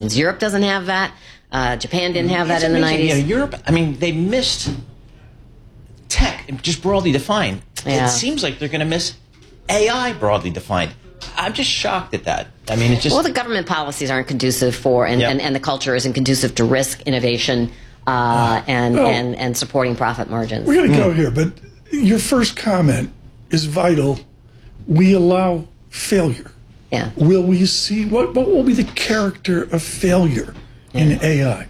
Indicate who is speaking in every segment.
Speaker 1: margins. Europe doesn't have that. Japan didn't have that in the 90s.
Speaker 2: Yeah, Europe, I mean, they missed tech, just broadly defined.
Speaker 1: Yeah.
Speaker 2: It seems like they're going to miss AI broadly defined. I'm just shocked at that. I mean, it's just...
Speaker 1: Well, the government policies aren't conducive for, and the culture isn't conducive to risk, innovation, and supporting profit margins.
Speaker 3: We're going to go here, but your first comment is vital. We allow failure.
Speaker 1: Yeah.
Speaker 3: Will we see, what will be the character of failure in AI?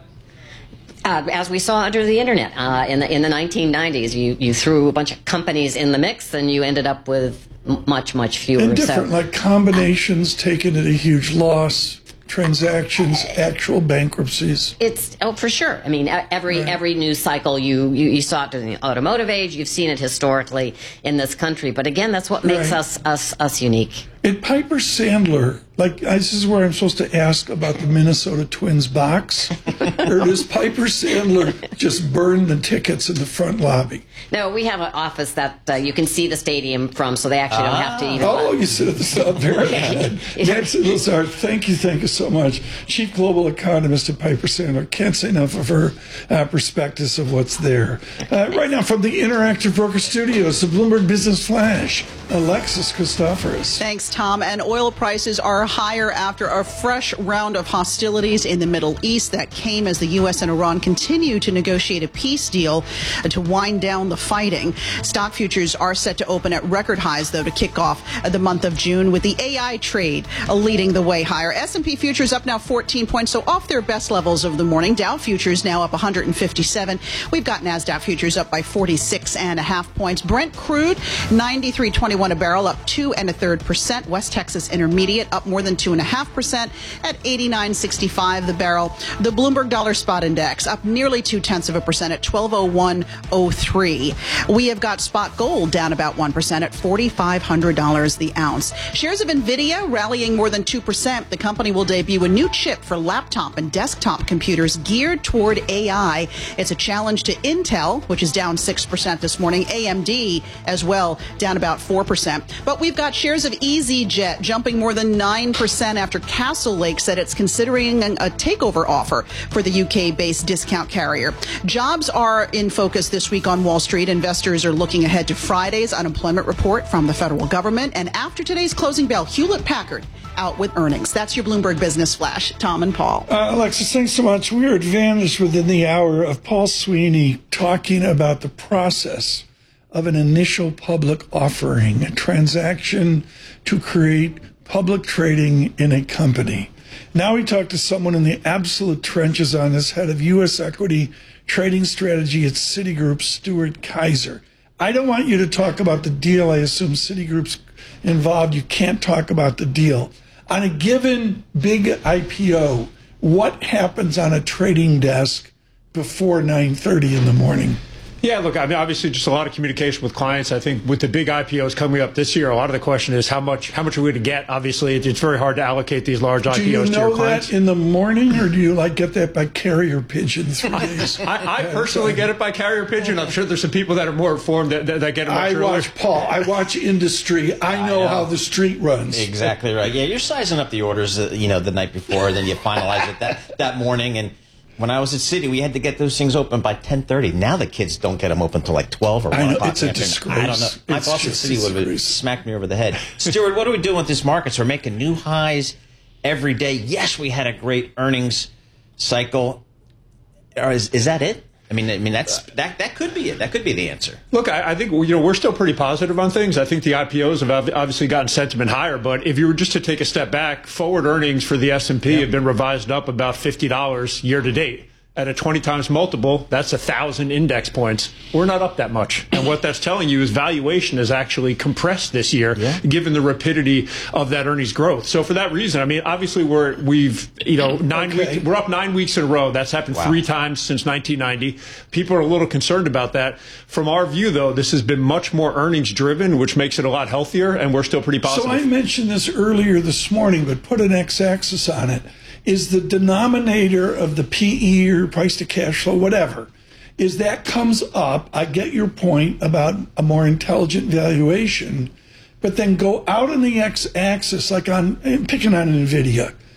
Speaker 1: As we saw under the internet in the 1990s, you threw a bunch of companies in the mix, and you ended up with much fewer.
Speaker 3: And different, like combinations taken at a huge loss, transactions, actual bankruptcies.
Speaker 1: It's for sure. I mean, every news cycle you saw it in the automotive age. You've seen it historically in this country. But again, that's what makes us unique.
Speaker 3: And Piper Sandler, this is where I'm supposed to ask about the Minnesota Twins box, or does Piper Sandler just burn the tickets in the front lobby?
Speaker 1: No, we have an office that you can see the stadium from, so they actually don't have to even...
Speaker 3: Oh, you sit at the top. Very good. Nancy Lazard, thank you so much. Chief Global Economist at Piper Sandler. Can't say enough of her perspectives of what's there. Right now, from the Interactive Broker Studios, the Bloomberg Business Flash, Alexis Christoforous.
Speaker 4: Thanks, Tom. And oil prices are higher after a fresh round of hostilities in the Middle East that came as the U.S. and Iran continue to negotiate a peace deal to wind down the fighting. Stock futures are set to open at record highs, though, to kick off the month of June, with the AI trade leading the way higher. S&P futures up now 14 points, so off their best levels of the morning. Dow futures now up 157. We've got NASDAQ futures up by 46.5 points. Brent crude, 93.21 a barrel, up 2 1/3%. West Texas Intermediate up more than 2.5% at 89.65 the barrel. The Bloomberg Dollar Spot Index up nearly 0.2% at 1201.03. We have got spot gold down about 1% at $4,500 the ounce. Shares of Nvidia rallying more than 2%. The company will debut a new chip for laptop and desktop computers geared toward AI. It's a challenge to Intel, which is down 6% this morning. AMD as well, down about 4%. But we've got shares of EasyJet jumping more than 9% after Castlelake said it's considering a takeover offer for the UK-based discount carrier. Jobs are in focus this week on Wall Street. Investors are looking ahead to Friday's unemployment report from the federal government. And after today's closing bell, Hewlett-Packard out with earnings. That's your Bloomberg Business Flash. Tom and Paul.
Speaker 3: Alexis, thanks so much. We are advantaged within the hour of Paul Sweeney talking about the process of an initial public offering, a transaction to create public trading in a company. Now we talk to someone in the absolute trenches on this, head of U.S. equity trading strategy at Citigroup, Stuart Kaiser. I don't want you to talk about the deal. I assume Citigroup's involved. You can't talk about the deal. On a given big IPO, what happens on a trading desk before 9:30 in the morning?
Speaker 5: Yeah, look, I mean, obviously just a lot of communication with clients. I think with the big IPOs coming up this year, a lot of the question is how much are we going to get? Obviously, it's very hard to allocate these large IPOs to your clients. Do you know that
Speaker 3: in the morning, or do you get that by carrier pigeon 3 days?
Speaker 5: I personally get it by carrier pigeon. I'm sure there's some people that are more informed that get it much earlier.
Speaker 3: I watch industry. I know how the street runs.
Speaker 2: Exactly right. Yeah, you're sizing up the orders, the night before, then you finalize it that morning. And when I was at Citi, we had to get those things open by 10:30. Now the kids don't get them open until 12 or 1 o'clock.
Speaker 3: It's a disgrace.
Speaker 2: I don't know. My boss at Citi would have smacked me over the head. Stuart, what are we doing with this markets? We're making new highs every day. Yes, we had a great earnings cycle. Is that it? I mean that could be it. That could be the answer.
Speaker 5: Look, I think we're still pretty positive on things. I think the IPOs have obviously gotten sentiment higher, but if you were just to take a step back, forward earnings for the S&P have been revised up about $50 year to date. At a 20 times multiple, that's 1,000 index points. We're not up that much. And what that's telling you is valuation is actually compressed this year, given the rapidity of that earnings growth. So for that reason, I mean, obviously we're up 9 weeks in a row. That's happened 3 times since 1990. People are a little concerned about that. From our view, though, this has been much more earnings driven, which makes it a lot healthier, and we're still pretty positive.
Speaker 3: So I mentioned this earlier this morning, but put an x-axis on it. Is the denominator of the PE or price to cash flow, whatever, is that comes up. I get your point about a more intelligent valuation, but then go out on the x-axis, like picking on NVIDIA.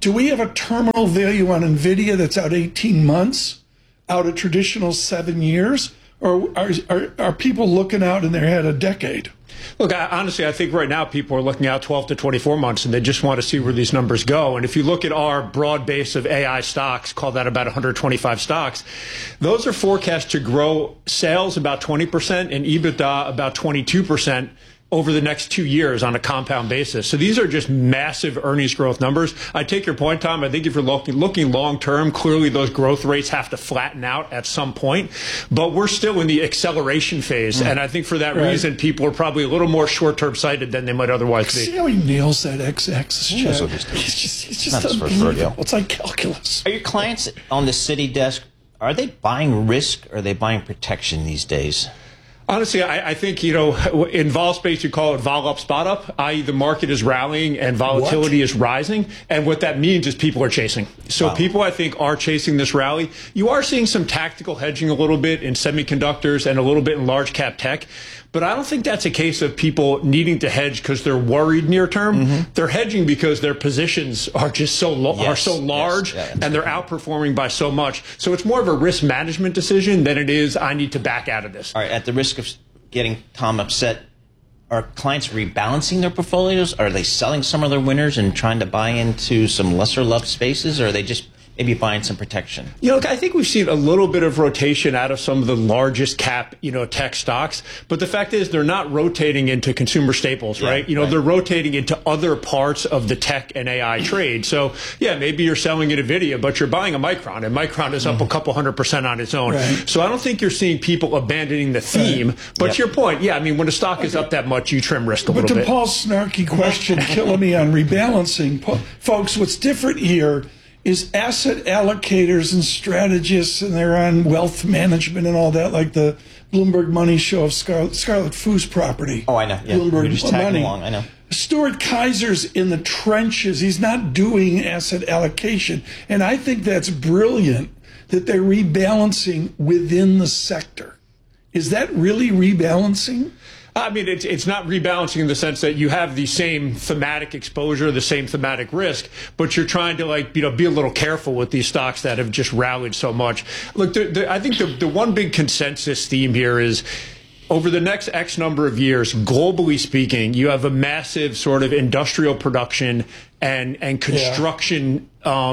Speaker 3: Do we have a terminal value on NVIDIA that's out 18 months, out a traditional 7 years? Or are people looking out in their head a decade?
Speaker 5: Look, honestly, I think right now people are looking out 12 to 24 months, and they just want to see where these numbers go. And if you look at our broad base of AI stocks, call that about 125 stocks, those are forecast to grow sales about 20% and EBITDA about 22% over the next 2 years on a compound basis. So these are just massive earnings growth numbers. I take your point, Tom. I think if you're looking long term, clearly those growth rates have to flatten out at some point. But we're still in the acceleration phase. And I think for that reason, people are probably a little more short term sighted than they might otherwise be.
Speaker 3: See how he nails that x-axis, Chad? He's just unbelievable. It's like calculus.
Speaker 2: Are your clients on the Citi desk, are they buying risk or are they buying protection these days?
Speaker 5: Honestly, I think, in vol space, you call it vol up, spot up, i.e. the market is rallying and volatility is rising. And what that means is people are chasing. So people, I think, are chasing this rally. You are seeing some tactical hedging a little bit in semiconductors and a little bit in large cap tech. But I don't think that's a case of people needing to hedge because they're worried near term. They're hedging because their positions are just so large and they're outperforming by so much. So it's more of a risk management decision than it is I need to back out of this.
Speaker 2: All right, at the risk of getting Tom upset, are clients rebalancing their portfolios? Are they selling some of their winners and trying to buy into some lesser loved spaces, or are they just maybe buying some protection?
Speaker 5: I think we've seen a little bit of rotation out of some of the largest cap, tech stocks. But the fact is they're not rotating into consumer staples, right? They're rotating into other parts of the tech and AI trade. So, maybe you're selling at NVIDIA, but you're buying a Micron, and Micron is up a couple 100% on its own. Right. So I don't think you're seeing people abandoning the theme. But to your point, when a stock is up that much, you trim risk a little bit.
Speaker 3: But to Paul's snarky question, killing me on rebalancing, folks, what's different here is asset allocators and strategists, and they're on wealth management and all that, like the Bloomberg Money show of Scarlett Fu's property.
Speaker 2: Oh, I know. Yeah.
Speaker 3: Bloomberg
Speaker 2: We're just tagging
Speaker 3: Money.
Speaker 2: along. I know.
Speaker 3: Stuart Kaiser's in the trenches. He's not doing asset allocation. And I think that's brilliant that they're rebalancing within the sector. Is that really rebalancing?
Speaker 5: I mean, it's not rebalancing in the sense that you have the same thematic exposure, the same thematic risk, but you're trying to be a little careful with these stocks that have just rallied so much. Look, I think the one big consensus theme here is over the next X number of years, globally speaking, you have a massive sort of industrial production and construction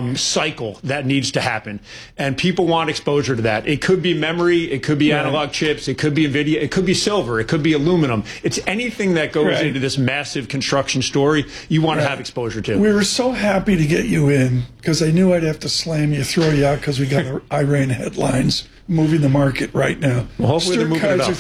Speaker 5: cycle that needs to happen. And people want exposure to that. It could be memory. It could be analog chips. It could be NVIDIA. It could be silver. It could be aluminum. It's anything that goes into this massive construction story you want to have exposure to.
Speaker 3: We were so happy to get you in because I knew I'd have to slam you, throw you out because we got the Iran headlines moving the market right now.
Speaker 5: Well, hopefully they're moving it up.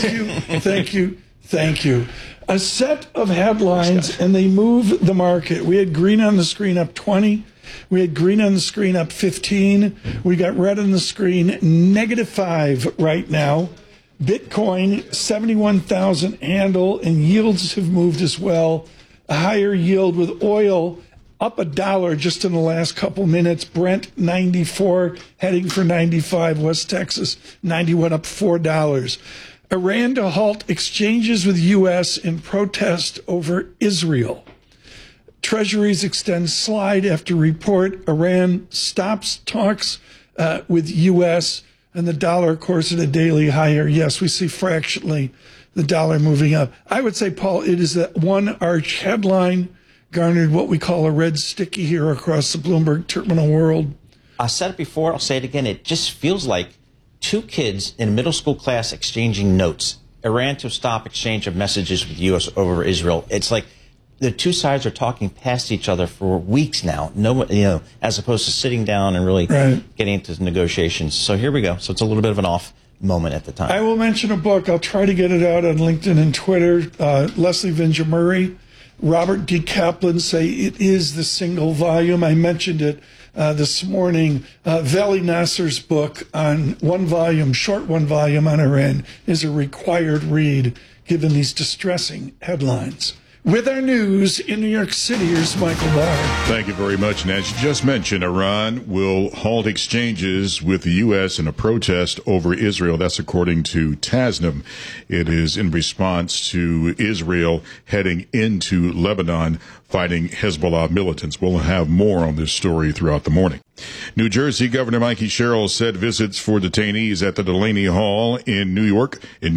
Speaker 3: Thank you. A set of headlines, and they move the market. We had green on the screen up 20. We had green on the screen up 15. We got red on the screen, -5 right now. Bitcoin, 71,000 handle, and yields have moved as well. A higher yield with oil up $1 just in the last couple minutes. Brent, 94, heading for 95. West Texas, 91, up $4. Iran to halt exchanges with U.S. in protest over Israel. Treasuries extend slide after report. Iran stops talks with U.S. and the dollar, of course, at a daily higher. Yes, we see fractionally the dollar moving up. I would say, Paul, it is that one arch headline garnered what we call a red sticky here across the Bloomberg terminal world.
Speaker 2: I said it before, I'll say it again. It just feels like two kids in a middle school class exchanging notes. Iran to stop exchange of messages with U.S. over Israel. It's like the two sides are talking past each other for weeks now. As opposed to sitting down and really getting into negotiations. So here we go. So it's a little bit of an off moment at the time.
Speaker 3: I will mention a book. I'll try to get it out on LinkedIn and Twitter. Leslie Vinja Murray, Robert D. Kaplan say it is the single volume. I mentioned it this morning. Veli Nasser's book on short one volume on Iran is a required read given these distressing headlines. With our news in New York City, here's Michael Barr.
Speaker 6: Thank you very much. And as you just mentioned, Iran will halt exchanges with the U.S. in a protest over Israel. That's according to Tasnim. It is in response to Israel heading into Lebanon fighting Hezbollah militants. We'll have more on this story throughout the morning. New Jersey Governor Mikey Sherrill said visits for detainees at the Delaney Hall in New York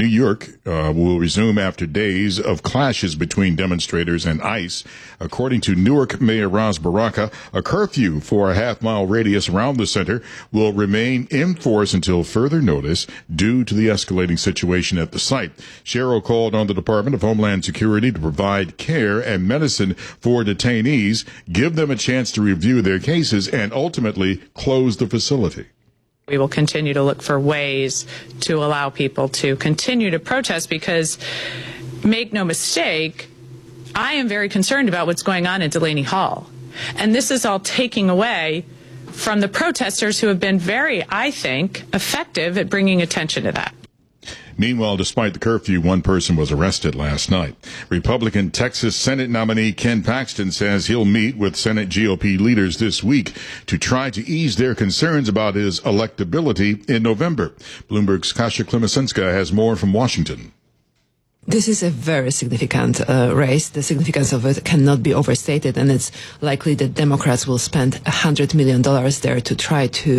Speaker 6: will resume after days of clashes between demonstrators and ICE. According to Newark Mayor Ras Baraka, a curfew for a half-mile radius around the center will remain in force until further notice due to the escalating situation at the site. Sherrill called on the Department of Homeland Security to provide care and medicine for detainees, give them a chance to review their cases, and ultimately close the facility.
Speaker 7: We will continue to look for ways to allow people to continue to protest because, make no mistake, I am very concerned about what's going on at Delaney Hall. And this is all taking away from the protesters who have been very, I think, effective at bringing attention to that.
Speaker 6: Meanwhile, despite the curfew, one person was arrested last night. Republican Texas Senate nominee Ken Paxton says he'll meet with Senate GOP leaders this week to try to ease their concerns about his electability in November. Bloomberg's Kasia Klimasinska has more from Washington.
Speaker 8: This is a very significant race. The significance of it cannot be overstated, and it's likely that Democrats will spend $100 million there to try to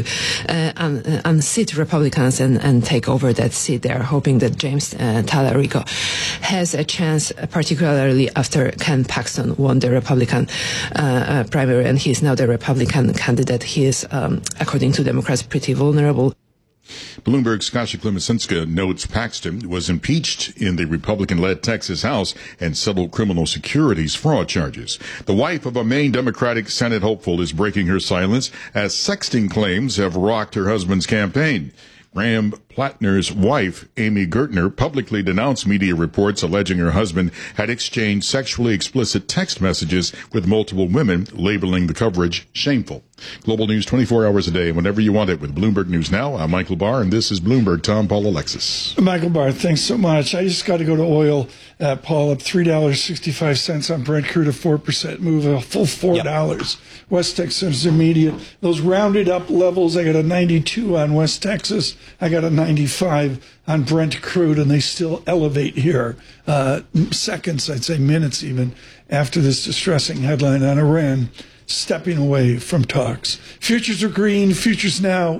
Speaker 8: unseat Republicans and take over that seat. They are hoping that James Tallarico has a chance, particularly after Ken Paxton won the Republican primary, and he is now the Republican candidate. He is, according to Democrats, pretty vulnerable.
Speaker 6: Bloomberg's Kasia Klimasinska notes Paxton was impeached in the Republican-led Texas House and settled criminal securities fraud charges. The wife of a Maine Democratic Senate hopeful is breaking her silence as sexting claims have rocked her husband's campaign. Graham Plattner's wife, Amy Gertner, publicly denounced media reports alleging her husband had exchanged sexually explicit text messages with multiple women, labeling the coverage shameful. Global news 24 hours a day, whenever you want it, with Bloomberg News Now. I'm Michael Barr, and this is Bloomberg Tom Paul Alexis.
Speaker 3: Michael Barr, thanks so much. I just got to go to oil, Paul, up $3.65 on Brent crude, a 4% move, a full $4. Yep. West Texas Intermediate, those rounded up levels, I got a 92 on West Texas, I got a 95 on Brent crude, and they still elevate here. Seconds, I'd say minutes even, after this distressing headline on Iran stepping away from talks. Futures are green, futures now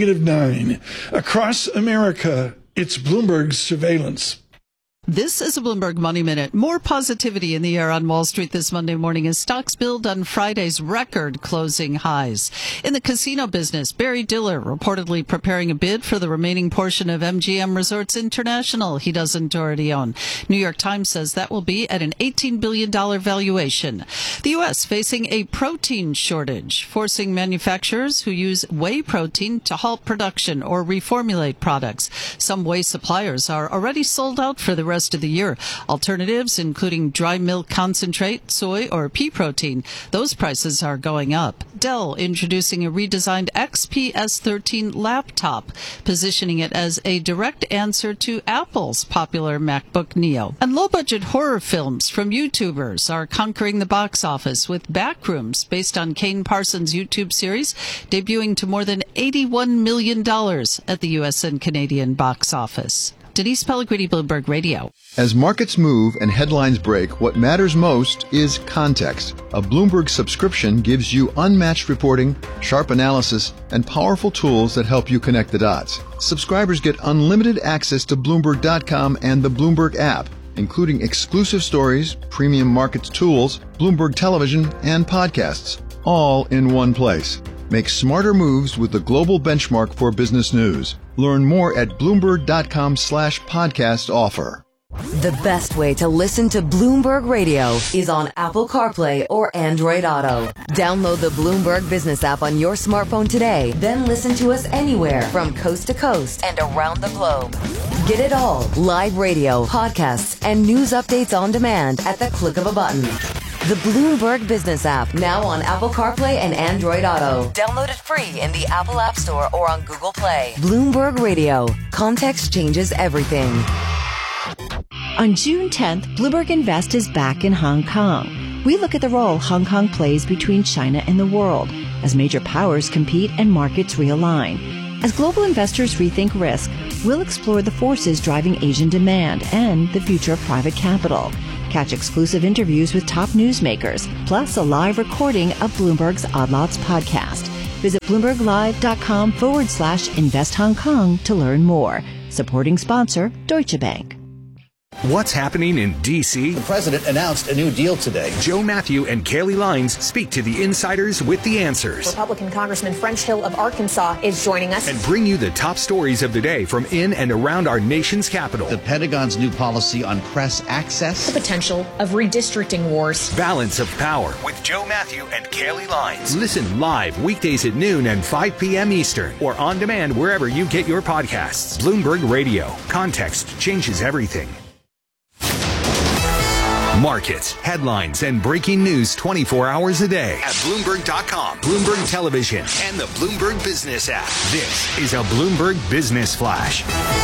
Speaker 3: -9. Across America, it's Bloomberg's surveillance.
Speaker 4: This is a Bloomberg Money Minute. More positivity in the air on Wall Street this Monday morning as stocks build on Friday's record closing highs. In the casino business, Barry Diller reportedly preparing a bid for the remaining portion of MGM Resorts International he doesn't already own. New York Times says that will be at an $18 billion valuation. The U.S. facing a protein shortage, forcing manufacturers who use whey protein to halt production or reformulate products. Some whey suppliers are already sold out for the rest of the year. Alternatives, including dry milk concentrate, soy, or pea protein, those prices are going up. Dell introducing a redesigned XPS 13 laptop, positioning it as a direct answer to Apple's popular MacBook Neo. And low-budget horror films from YouTubers are conquering the box office, with Backrooms, based on Kane Parsons' YouTube series, debuting to more than $81 million at the U.S. and Canadian box office. Denise Pellegrini, Bloomberg Radio.
Speaker 9: As markets move and headlines break, what matters most is context. A Bloomberg subscription gives you unmatched reporting, sharp analysis, and powerful tools that help you connect the dots. Subscribers get unlimited access to Bloomberg.com and the Bloomberg app, including exclusive stories, premium markets tools, Bloomberg television, and podcasts, all in one place. Make smarter moves with the global benchmark for business news. Learn more at Bloomberg.com/podcast offer.
Speaker 10: The best way to listen to Bloomberg Radio is on Apple CarPlay or Android Auto. Download the Bloomberg Business app on your smartphone today, then listen to us anywhere from coast to coast and around the globe. Get it all, live radio, podcasts, and news updates on demand at the click of a button. The Bloomberg Business app, now on Apple CarPlay and Android Auto. Download it free in the Apple App Store or on Google Play. Bloomberg Radio. Context changes everything.
Speaker 11: On June 10th, Bloomberg Invest is back in Hong Kong. We look at the role Hong Kong plays between China and the world as major powers compete and markets realign. As global investors rethink risk, we'll explore the forces driving Asian demand and the future of private capital. Catch exclusive interviews with top newsmakers, plus a live recording of Bloomberg's Odd Lots podcast. Visit BloombergLive.com/Invest Hong Kong to learn more. Supporting sponsor, Deutsche Bank.
Speaker 12: What's happening in D.C.?
Speaker 13: The president announced a new deal today.
Speaker 12: Joe Matthew and Kaylee Lines speak to the insiders with the answers.
Speaker 14: Republican Congressman French Hill of Arkansas is joining us.
Speaker 12: And bring you the top stories of the day from in and around our nation's capital.
Speaker 13: The Pentagon's new policy on press access.
Speaker 14: The potential of redistricting wars.
Speaker 12: Balance of Power with Joe Matthew and Kaylee Lines. Listen live weekdays at noon and 5 p.m. Eastern or on demand wherever you get your podcasts. Bloomberg Radio. Context changes everything. Markets, headlines, and breaking news 24 hours a day at Bloomberg.com, Bloomberg Television, and the Bloomberg Business app. This is a Bloomberg Business Flash.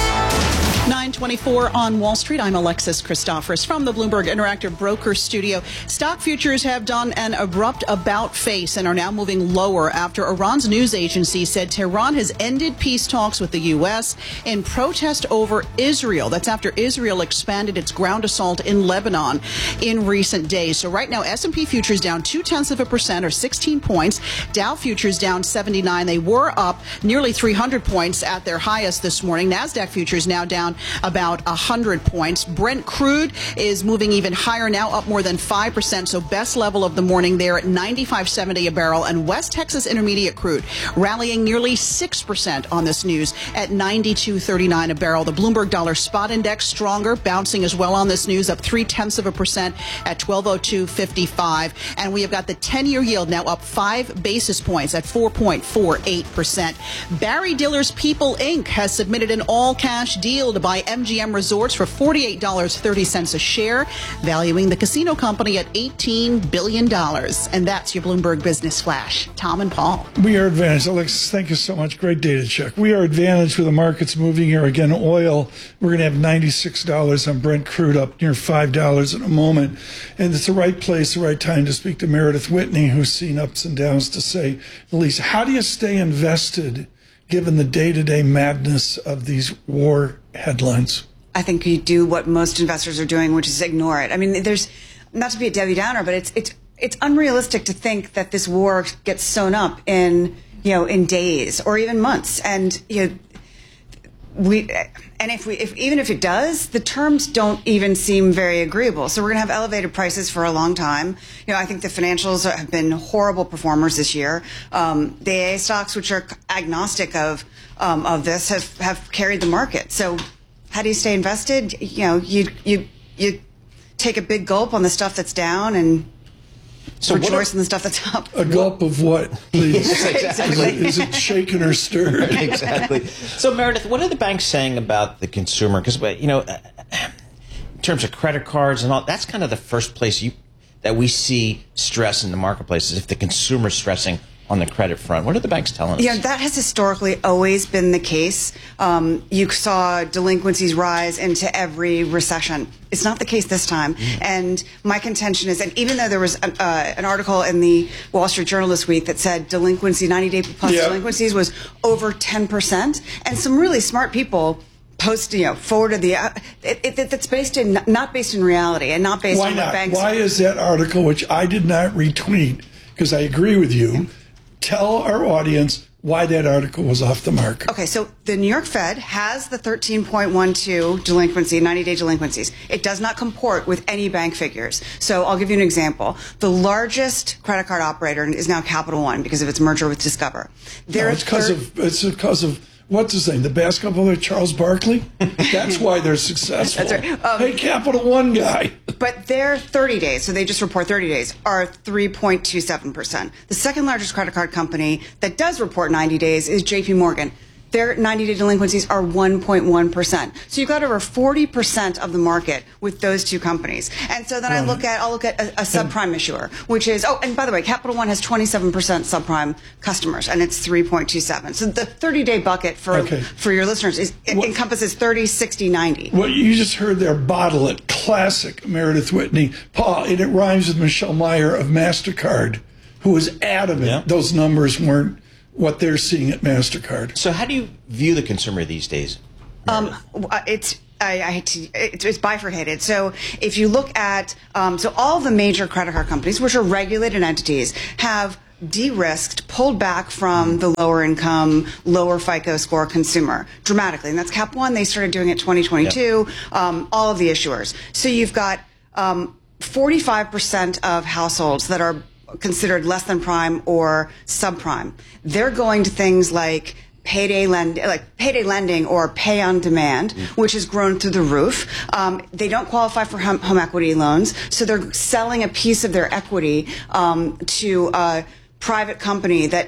Speaker 4: 9:24 on Wall Street. I'm Alexis Christoforous from the Bloomberg Interactive Brokers Studio. Stock futures have done an abrupt about-face and are now moving lower after Iran's news agency said Tehran has ended peace talks with the U.S. in protest over Israel. That's after Israel expanded its ground assault in Lebanon in recent days. So right now, S&P futures down 0.2% or 16 points. Dow futures down 79. They were up nearly 300 points at their highest this morning. NASDAQ futures now down about 100 points. Brent crude is moving even higher now, up more than 5%. So best level of the morning there at $95.70 a barrel. And West Texas Intermediate crude rallying nearly 6% on this news at $92.39 a barrel. The Bloomberg Dollar Spot Index stronger, bouncing as well on this news, up 0.3% at 1202.55. And we have got the 10-year yield now up 5 basis points at 4.48%. Barry Diller's People Inc. has submitted an all-cash deal to buy MGM Resorts for $48.30 a share, valuing the casino company at $18 billion. And that's your Bloomberg Business Flash. Tom and Paul.
Speaker 3: We are advantaged. Alexis, thank you so much. Great data check. We are advantaged with the markets moving here. Again, oil, we're going to have $96 on Brent crude, up near $5 in a moment. And it's the right place, the right time to speak to Meredith Whitney, who's seen ups and downs, to say the least. How do you stay invested given the day-to-day madness of these war headlines?
Speaker 15: I think you do what most investors are doing, which is ignore it. I mean, there's, not to be a Debbie Downer, but it's unrealistic to think that this war gets sewn up in days or even months. And even if it does, the terms don't even seem very agreeable. So we're going to have elevated prices for a long time. I think the financials have been horrible performers this year. The AA stocks, which are agnostic of this, have carried the market. So how do you stay invested? You take a big gulp on the stuff that's down and rejoice in the stuff that's up.
Speaker 3: A gulp of what, please?
Speaker 2: Exactly.
Speaker 3: Is it shaken or stirred?
Speaker 2: Exactly. So, Meredith, what are the banks saying about the consumer? Because, in terms of credit cards and all, that's kind of the first place that we see stress in the marketplace, is if the consumer's stressing on the credit front. What are the banks telling us?
Speaker 15: Yeah, that has historically always been the case. You saw delinquencies rise into every recession. It's not the case this time. And my contention is that even though there was an article in the Wall Street Journal this week that said delinquency, 90-day plus delinquencies was over 10%, and some really smart people forwarded that's not based in reality and not based on what banks.
Speaker 3: Why is that article, which I did not retweet because I agree with you, tell our audience why that article was off the mark?
Speaker 15: Okay, so the New York Fed has the 13.12 delinquency, 90-day delinquencies. It does not comport with any bank figures. So I'll give you an example. The largest credit card operator is now Capital One because of its merger with Discover.
Speaker 3: It's because of what's his name? The basketball player, Charles Barkley? That's why they're successful.
Speaker 15: That's right.
Speaker 3: Hey, Capital One guy.
Speaker 15: But their 30 days, so they just report 30 days, are 3.27%. The second largest credit card company that does report 90 days is JP Morgan. their 90-day delinquencies are 1.1%. So you've got over 40% of the market with those two companies. And so then I'll look at a subprime issuer, which is, and by the way, Capital One has 27% subprime customers, and it's 3.27. So the 30-day bucket for your listeners encompasses 30, 60, 90.
Speaker 3: What you just heard there, Bottle It, classic Meredith Whitney. Paul, and it rhymes with Michelle Meyer of MasterCard, who was adamant those numbers weren't what they're seeing at MasterCard.
Speaker 2: So how do you view the consumer these days?
Speaker 15: It's bifurcated. So if you look at, so all the major credit card companies, which are regulated entities, have de-risked, pulled back from the lower income, lower FICO score consumer dramatically. And that's Cap One. They started doing it 2022, all of the issuers. So you've got 45% of households that are considered less than prime or subprime. They're going to things like payday lending or pay on demand, which has grown through the roof. They don't qualify for home equity loans, so they're selling a piece of their equity to a private company that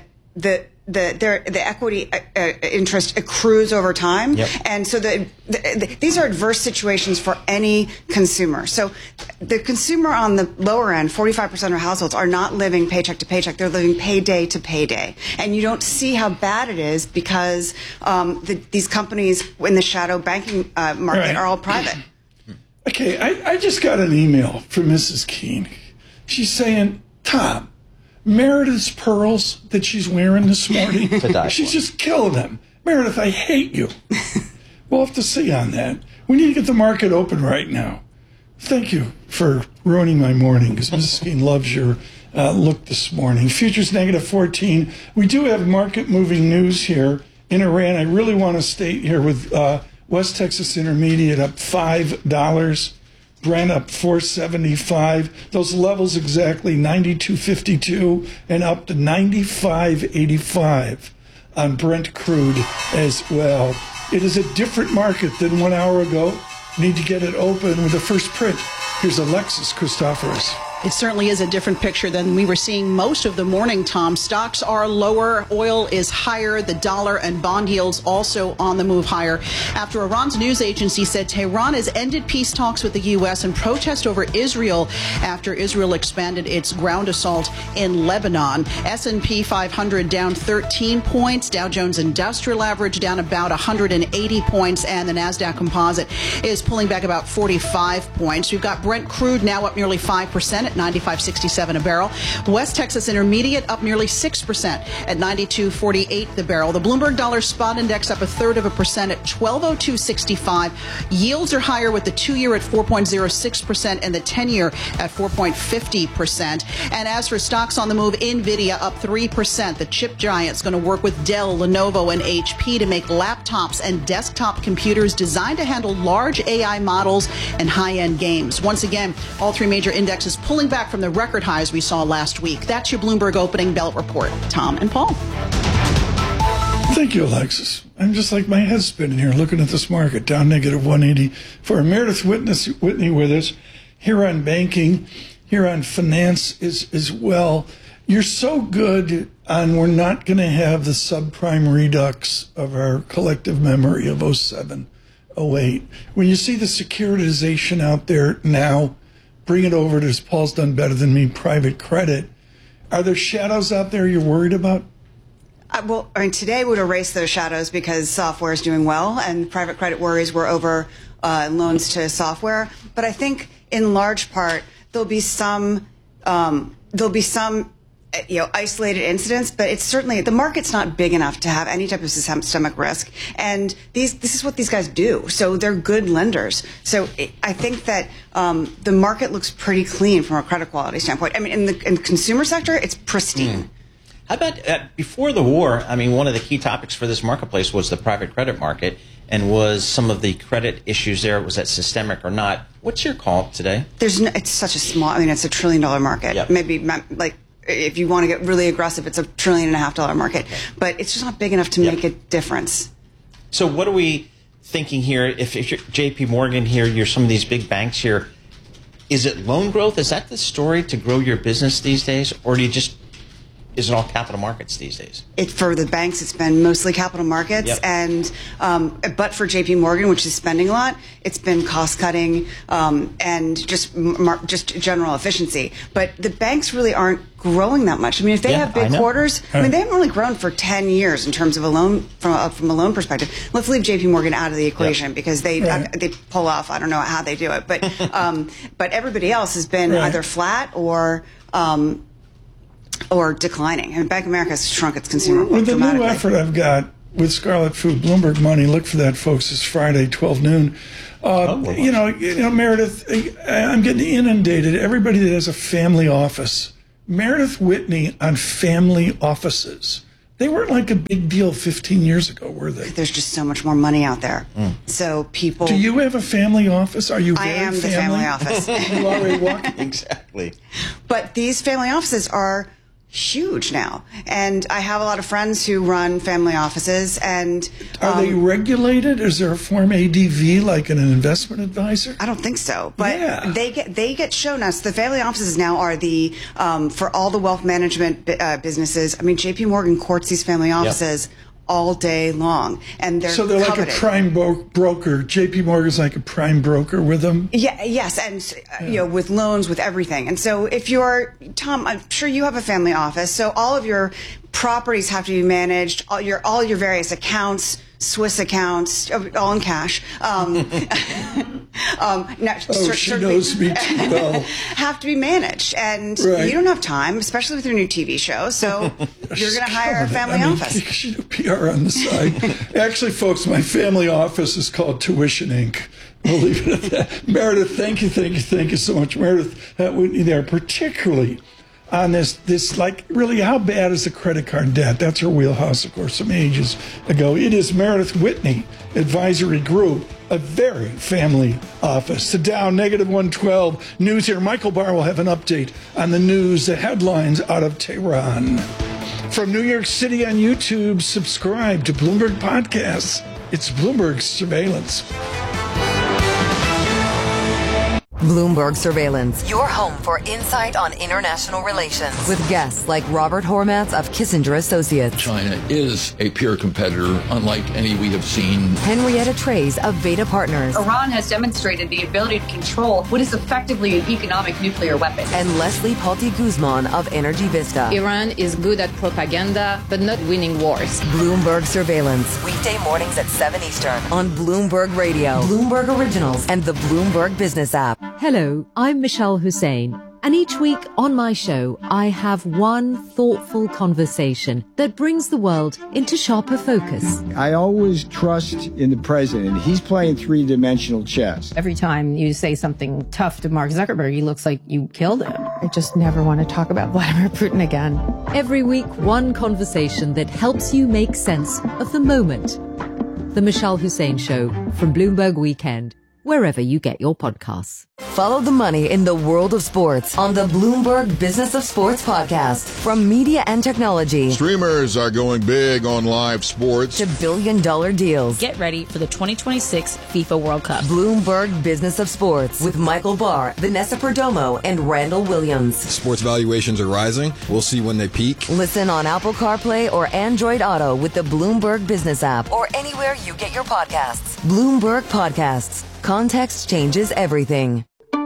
Speaker 15: the equity interest accrues over time. And so these are adverse situations for any consumer. So the consumer on the lower end, 45% of households, are not living paycheck to paycheck. They're living payday to payday. And you don't see how bad it is because these companies in the shadow banking market are all private.
Speaker 3: Okay, I just got an email from Mrs. Keene. She's saying, Tom, Meredith's pearls that she's wearing this morning, she's just killing them. Meredith, I hate you. We'll have to see on that. We need to get the market open right now. Thank you for ruining my morning, because Mrs. Keene loves your look this morning. Futures negative 14. We do have market-moving news here in Iran. I really want to state here with West Texas Intermediate up $5. Brent up 475. Those levels exactly 92.52 and up to 95.85 on Brent crude as well. It is a different market than 1 hour ago. Need to get it open with the first print. Here's Alexis Christoforous.
Speaker 4: It certainly is a different picture than we were seeing most of the morning, Tom. Stocks are lower, oil is higher, the dollar and bond yields also on the move higher after Iran's news agency said Tehran has ended peace talks with the U.S. in protest over Israel after Israel expanded its ground assault in Lebanon. S&P 500 down 13 points, Dow Jones Industrial Average down about 180 points, and the NASDAQ Composite is pulling back about 45 points. We've got Brent crude now up nearly 5% at 95.67 a barrel. West Texas Intermediate up nearly 6% at 92.48 the barrel. The Bloomberg Dollar Spot Index up 0.33% at 1202.65. Yields are higher with the 2-year at 4.06% and the 10-year at 4.50%. And as for stocks on the move, Nvidia up 3%. The chip giant's going to work with Dell, Lenovo, and HP to make laptops and desktop computers designed to handle large AI models and high-end games. Once again, all three major indexes pulling back from the record highs we saw last week. That's your Bloomberg Opening Bell Report. Tom and Paul.
Speaker 3: Thank you, Alexis. I'm just like my head spinning here looking at this market, down negative 180. For Meredith Whitney with us, here on banking, here on finance as well. You're so good on we're not going to have the subprime redux of our collective memory of 07, 08. When you see the securitization out there now, bring it over to, as Paul's done better than me, private credit. Are there shadows out there you're worried about?
Speaker 15: Well, I mean, today would erase those shadows because software is doing well, and private credit worries were over loans to software. But I think, in large part, there'll be some isolated incidents, but it's certainly, the market's not big enough to have any type of systemic risk. And this is what these guys do. So they're good lenders. So I think that the market looks pretty clean from a credit quality standpoint. I mean, in the consumer sector, it's pristine.
Speaker 2: How about before the war? I mean, one of the key topics for this marketplace was the private credit market, and was some of the credit issues there, was that systemic or not? What's your call today?
Speaker 15: It's such a small, I mean, it's $1 trillion market.
Speaker 2: Yep.
Speaker 15: Maybe like, if you want to get really aggressive, it's $1.5 trillion market. But it's just not big enough to make a difference.
Speaker 2: So what are we thinking here? If you're JP Morgan here, you're some of these big banks here, is it loan growth? Is that the story to grow your business these days? Or do you just is it all capital markets these days?
Speaker 15: For the banks, it's been mostly capital markets,
Speaker 2: Yep.
Speaker 15: and but for J.P. Morgan, which is spending a lot, it's been cost cutting and just general efficiency. But the banks really aren't growing that much. I mean, if they have big quarters, I mean, they haven't really grown for 10 years in terms of a loan from a loan perspective. Let's leave J.P. Morgan out of the equation because they pull off. I don't know how they do it, but everybody else has been either flat or declining. And Bank of America has shrunk its consumer book
Speaker 3: With the
Speaker 15: dramatically.
Speaker 3: new effort I've got with Scarlet Food, Bloomberg Money, look for that, folks. It's Friday, 12 noon. You know, Meredith, I'm getting inundated. Everybody that has a family office. Meredith Whitney on family offices. They weren't like a big deal 15 years ago, were they?
Speaker 15: There's just so much more money out there. So people...
Speaker 3: Do you have a family office? Are you very
Speaker 15: I am the family office.
Speaker 3: You are a what?
Speaker 2: Exactly.
Speaker 15: But these family offices are huge now. And I have a lot of friends who run family offices. And
Speaker 3: are they regulated? Is there a Form ADV like an investment advisor?
Speaker 15: I don't think so. But they get shown us. The family offices now are the for all the wealth management businesses. I mean, J.P. Morgan courts these family offices all day long, and they're
Speaker 3: like
Speaker 15: coveted.
Speaker 3: A prime broker. J.P. Morgan's like a prime broker with them.
Speaker 15: Yeah, yes, and you know, with loans, with everything. And so, if you're Tom, I'm sure you have a family office, so all of your properties have to be managed. All your various accounts, Swiss accounts, all in cash.
Speaker 3: She knows me too well.
Speaker 15: Have to be managed, and you don't have time, especially with your new TV show. So you're going to hire a family office.
Speaker 3: You do PR on the side. Actually, folks, my family office is called Tuition Inc. We'll leave it at that. Meredith, thank you so much, Meredith Whitney. There, particularly on this like, really, how bad is the credit card debt? That's her wheelhouse, of course, some ages ago. It is Meredith Whitney Advisory Group, a very family office. The Dow, negative 112. News here. Michael Barr will have an update on the news, the headlines out of Tehran. From New York City on YouTube, subscribe to Bloomberg Podcasts. It's Bloomberg Surveillance.
Speaker 10: Bloomberg Surveillance, your home for insight on international relations. With guests like Robert Hormats of Kissinger Associates.
Speaker 16: China is a peer competitor, unlike any we have seen.
Speaker 10: Henrietta Trays of Veda Partners.
Speaker 17: Iran has demonstrated the ability to control what is effectively an economic nuclear weapon.
Speaker 10: And Leslie Palti Guzman of Energy Vista.
Speaker 18: Iran is good at propaganda, but not winning wars.
Speaker 10: Bloomberg Surveillance, weekday mornings at 7 Eastern on Bloomberg Radio, Bloomberg Originals, and the Bloomberg Business app.
Speaker 19: Hello, I'm Michelle Hussein, and each week on my show, I have one thoughtful conversation that brings the world into sharper focus.
Speaker 20: I always trust in the president. He's playing three-dimensional chess.
Speaker 21: Every time you say something tough to Mark Zuckerberg, he looks like you killed him. I just never want to talk about Vladimir Putin again.
Speaker 19: Every week, one conversation that helps you make sense of the moment. The Michelle Hussein Show from Bloomberg Weekend, wherever you get your podcasts.
Speaker 10: Follow the money in the world of sports on the Bloomberg Business of Sports podcast. From media and technology.
Speaker 6: Streamers are going big on live sports.
Speaker 10: To billion-dollar deals.
Speaker 22: Get ready for the 2026 FIFA World Cup.
Speaker 10: Bloomberg Business of Sports with Michael Barr, Vanessa Perdomo, and Randall Williams.
Speaker 23: Sports valuations are rising. We'll see when they peak.
Speaker 10: Listen on Apple CarPlay or Android Auto with the Bloomberg Business app or anywhere you get your podcasts. Bloomberg Podcasts. Context changes everything.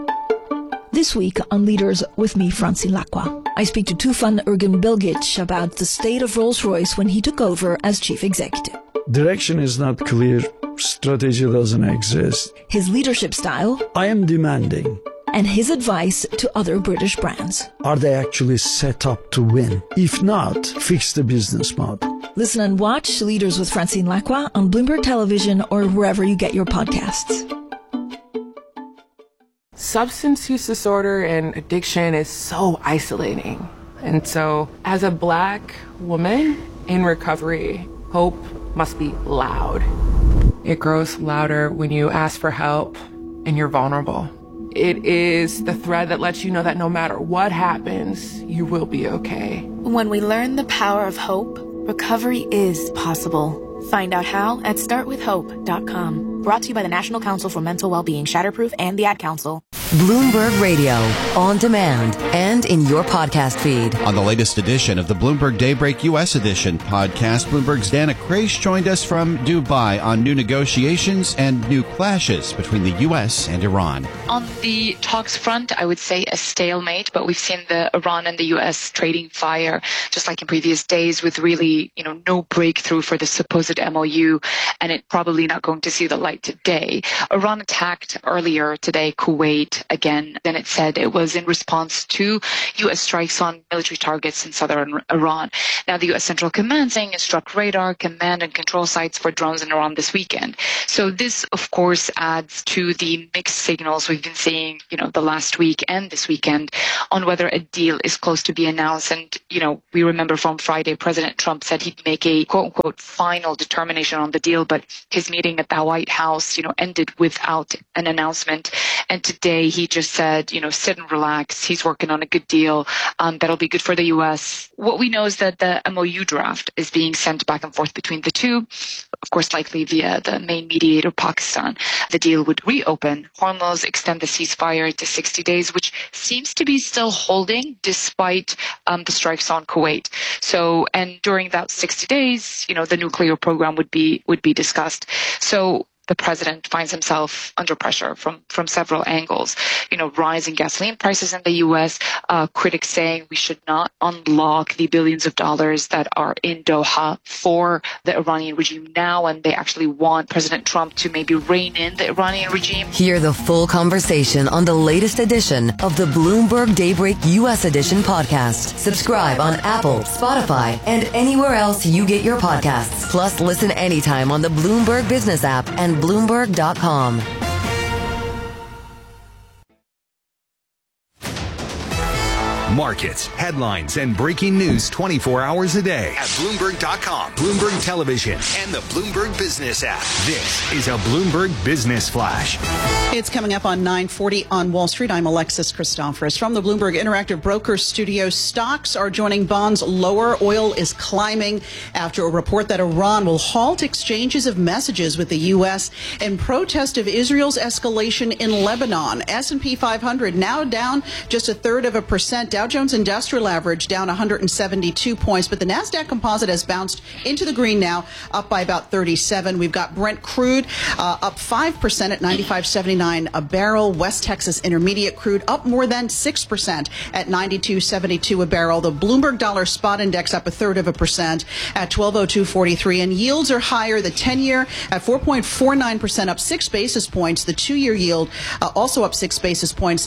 Speaker 24: This week on Leaders with me, Francine Lacqua, I speak to Tufan Ergin-Bilgic about the state of Rolls-Royce when he took over as chief executive.
Speaker 25: Direction is not clear. Strategy doesn't exist.
Speaker 24: His leadership style.
Speaker 25: I am demanding.
Speaker 24: And his advice to other British brands.
Speaker 25: Are they actually set up to win? If not, fix the business model.
Speaker 24: Listen and watch Leaders with Francine Lacqua on Bloomberg Television or wherever you get your podcasts.
Speaker 26: Substance use disorder and addiction is so isolating. And so, as a Black woman in recovery, hope must be loud. It grows louder when you ask for help and you're vulnerable. It is the thread that lets you know that no matter what happens, you will be okay.
Speaker 27: When we learn the power of hope, recovery is possible. Find out how at startwithhope.com. Brought to you by the National Council for Mental Wellbeing, Shatterproof, and the Ad Council.
Speaker 10: Bloomberg Radio, on demand and in your podcast feed.
Speaker 1: On the latest edition of the Bloomberg Daybreak U.S. Edition podcast, Bloomberg's Dana Kraish joined us from Dubai on new negotiations and new clashes between the U.S. and Iran.
Speaker 5: On the talks front, I would say a stalemate, but we've seen the Iran and the U.S. trading fire, just like in previous days, with really, no breakthrough for the supposed MOU, and it probably not going to see the light today. Iran attacked earlier today Kuwait again. Then it said it was in response to U.S. strikes on military targets in southern Iran. Now, the U.S. Central Command saying it struck radar, command and control sites for drones in Iran this weekend. So this, of course, adds to the mixed signals we've been seeing, the last week and this weekend on whether a deal is close to be announced. And, we remember from Friday, President Trump said he'd make a quote-unquote final determination on the deal, but his meeting at the White House, ended without an announcement. And today he just said, sit and relax. He's working on a good deal that'll be good for the U.S. What we know is that the MOU draft is being sent back and forth between the two, of course, likely via the main mediator, Pakistan. The deal would reopen Hormuz, extend the ceasefire to 60 days, which seems to be still holding despite the strikes on Kuwait. So, and during that 60 days, the nuclear program would be discussed. So the president finds himself under pressure from several angles. Rising gasoline prices in the U.S., critics saying we should not unlock the billions of dollars that are in Doha for the Iranian regime now, and they actually want President Trump to maybe rein in the Iranian regime.
Speaker 10: Hear the full conversation on the latest edition of the Bloomberg Daybreak U.S. Edition podcast. Subscribe on Apple, Spotify, and anywhere else you get your podcasts. Plus, listen anytime on the Bloomberg Business app and Bloomberg.com.
Speaker 12: Markets, headlines, and breaking news 24 hours a day at Bloomberg.com, Bloomberg Television, and the Bloomberg Business app. This is a Bloomberg Business Flash.
Speaker 4: It's coming up on 9:40 on Wall Street. I'm Alexis Christoforous from the Bloomberg Interactive Brokers studio. Stocks are joining bonds lower. Oil is climbing after a report that Iran will halt exchanges of messages with the U.S. in protest of Israel's escalation in Lebanon. S&P 500 now down just 0.33%. Dow Jones Industrial Average down 172 points, but the NASDAQ Composite has bounced into the green now, up by about 37. We've got Brent crude up 5% at $95.79 a barrel. West Texas Intermediate crude up more than 6% at $92.72 a barrel. The Bloomberg Dollar Spot Index up 0.33% at $1202.43, and yields are higher. The 10-year at 4.49%, up 6 basis points. The 2-year yield also up 6 basis points,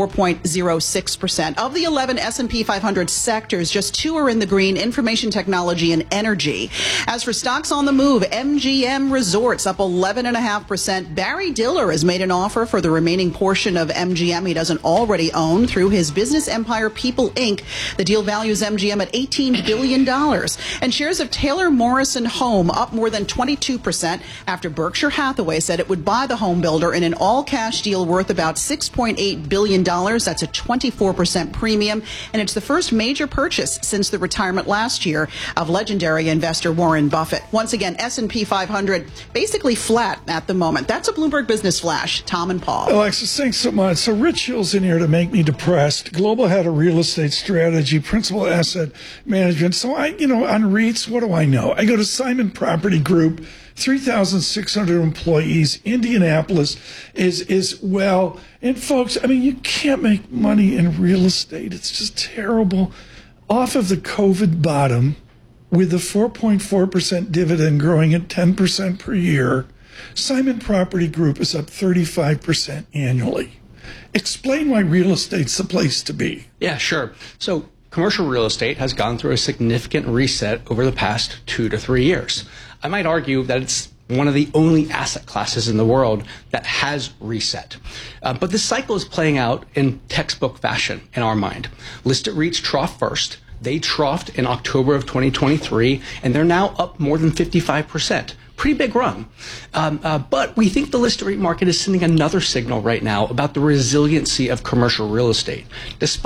Speaker 4: 4.06%. Of the 11 S&P 500 sectors, just 2 are in the green: information technology and energy. As for stocks on the move, MGM Resorts up 11.5%. Barry Diller has made an offer for the remaining portion of MGM he doesn't already own through his business empire People Inc. The deal values MGM at $18 billion. And shares of Taylor Morrison Home up more than 22% after Berkshire Hathaway said it would buy the home builder in an all-cash deal worth about $6.8 billion. That's a 24% premium, and it's the first major purchase since the retirement last year of legendary investor Warren Buffett. Once again, S&P 500 basically flat at the moment. That's a Bloomberg Business Flash. Tom and Paul.
Speaker 3: Alexis, thanks so much. So Rich Hill's in here to make me depressed. Global head of real estate strategy, principal asset management. So on REITs, what do I know? I go to Simon Property Group, 3,600 employees. Indianapolis is well. And folks, you can't make money in real estate. It's just terrible. Off of the COVID bottom, with the 4.4% dividend growing at 10% per year, Simon Property Group is up 35% annually. Explain why real estate's the place to be.
Speaker 7: Yeah, sure. So commercial real estate has gone through a significant reset over the past 2 to 3 years. I might argue that it's one of the only asset classes in the world that has reset. But this cycle is playing out in textbook fashion in our mind. Listed REITs trough first. They troughed in October of 2023, and they're now up more than 55%. Pretty big run. But we think the listed REIT market is sending another signal right now about the resiliency of commercial real estate. Despite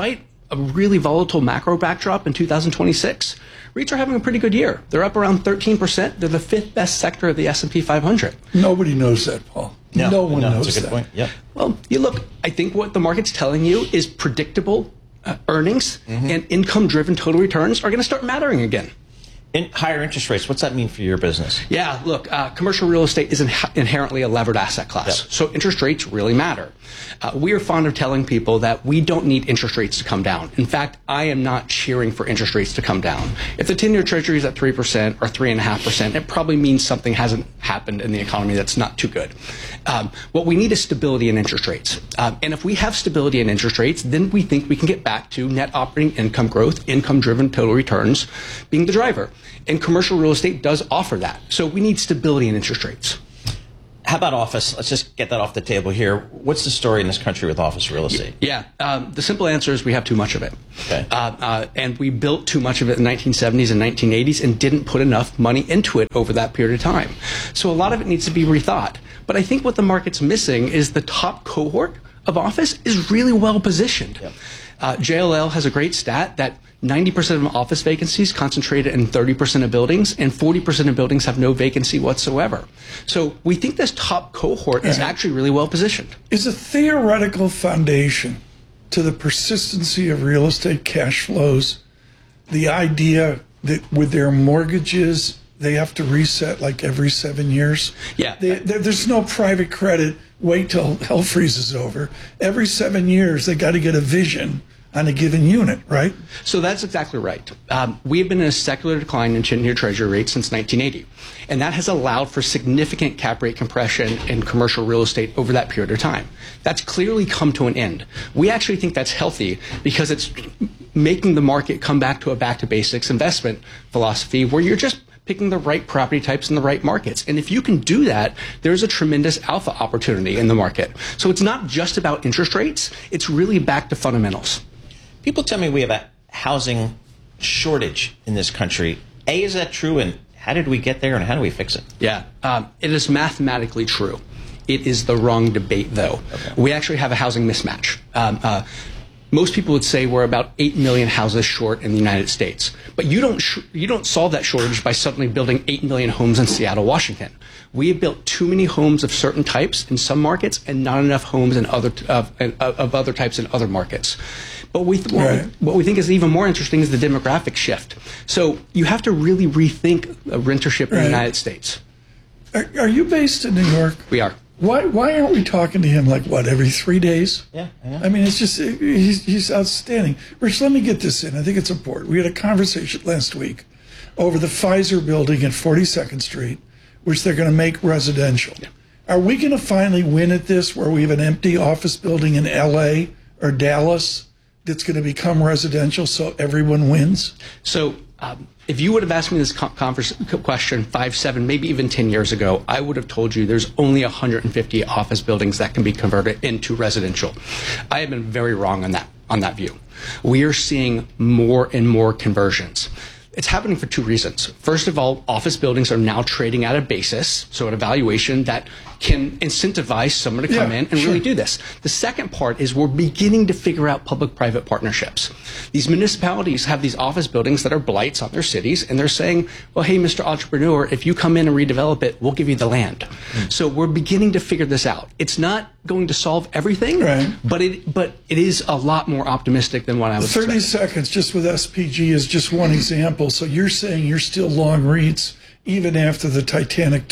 Speaker 7: a really volatile macro backdrop in 2026, REITs are having a pretty good year. They're up around 13%. They're the 5th best sector of the S&P 500.
Speaker 3: Nobody knows that, Paul. No one knows
Speaker 2: that's a good
Speaker 3: that.
Speaker 2: point. Yep.
Speaker 7: Well, you look, I think what the market's telling you is predictable earnings and income-driven total returns are going to start mattering again.
Speaker 2: In higher interest rates, what's that mean for your business?
Speaker 7: Yeah, look, commercial real estate is inherently a levered asset class, so interest rates really matter. We are fond of telling people that we don't need interest rates to come down. In fact, I am not cheering for interest rates to come down. If the 10-year Treasury is at 3% or 3.5%, it probably means something hasn't happened in the economy that's not too good. What we need is stability in interest rates. And if we have stability in interest rates, then we think we can get back to net operating income growth, income-driven total returns being the driver. And commercial real estate does offer that. So we need stability in interest rates.
Speaker 2: How about office? Let's just get that off the table here. What's the story in this country with office real estate?
Speaker 7: Yeah, the simple answer is we have too much of it.
Speaker 2: Okay.
Speaker 7: And we built too much of it in the 1970s and 1980s and didn't put enough money into it over that period of time. So a lot of it needs to be rethought. But I think what the market's missing is the top cohort of office is really well positioned.
Speaker 2: Yep.
Speaker 7: JLL has a great stat that 90% of office vacancies concentrated in 30% of buildings, and 40% of buildings have no vacancy whatsoever. So we think this top cohort is actually really well positioned.
Speaker 3: Is a theoretical foundation to the persistency of real estate cash flows the idea that with their mortgages, they have to reset like every 7 years?
Speaker 7: Yeah.
Speaker 3: There's no private credit. Wait till hell freezes over. Every 7 years, they got to get a vision on a given unit, right?
Speaker 7: So that's exactly right. We have been in a secular decline in 10-year Treasury rates since 1980, and that has allowed for significant cap rate compression in commercial real estate over that period of time. That's clearly come to an end. We actually think that's healthy because it's making the market come back to a back-to-basics investment philosophy where you're just picking the right property types in the right markets. And if you can do that, there's a tremendous alpha opportunity in the market. So it's not just about interest rates, it's really back to fundamentals.
Speaker 2: People tell me we have a housing shortage in this country. A, is that true? And how did we get there and how do we fix it?
Speaker 7: Yeah, it is mathematically true. It is the wrong debate, though. Okay. We actually have a housing mismatch. Most people would say we're about 8 million houses short in the United States. But you don't solve that shortage by suddenly building 8 million homes in Seattle, Washington. We have built too many homes of certain types in some markets and not enough homes in other types in other markets. But what we think is even more interesting is the demographic shift. So you have to really rethink rentership in the United States.
Speaker 3: Are you based in New York?
Speaker 7: We are.
Speaker 3: Why aren't we talking to him like, every 3 days?
Speaker 2: Yeah, I know.
Speaker 3: I mean, it's just, he's outstanding. Rich, let me get this in. I think it's important. We had a conversation last week over the Pfizer building at 42nd Street, which they're going to make residential. Yeah. Are we going to finally win at this where we have an empty office building in L.A. or Dallas that's going to become residential so everyone wins?
Speaker 7: So if you would have asked me this question 5, 7, maybe even 10 years ago, I would have told you there's only 150 office buildings that can be converted into residential. I have been very wrong on that view. We are seeing more and more conversions. It's happening for two reasons. First of all, office buildings are now trading at a basis, so at a valuation that can incentivize someone to come in and really do this. The second part is we're beginning to figure out public-private partnerships. These municipalities have these office buildings that are blights on their cities, and they're saying, well, hey, Mr. Entrepreneur, if you come in and redevelop it, we'll give you the land. So we're beginning to figure this out. It's not going to solve everything, but it is a lot more optimistic than what I was
Speaker 3: 30
Speaker 7: expecting.
Speaker 3: seconds just with SPG is just one example. So you're saying you're still long REITs even after the Titanic